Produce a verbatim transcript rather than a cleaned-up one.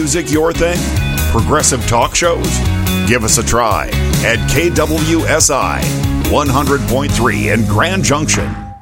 music your thing? Progressive talk shows? Give us a try at K W S I one hundred point three in Grand Junction.